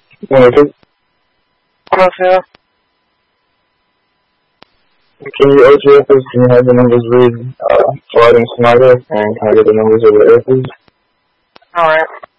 102. Yeah. Can you OTF us? Can you have the numbers read Floyd and Snyder? And can I get the numbers over there, please? Alright.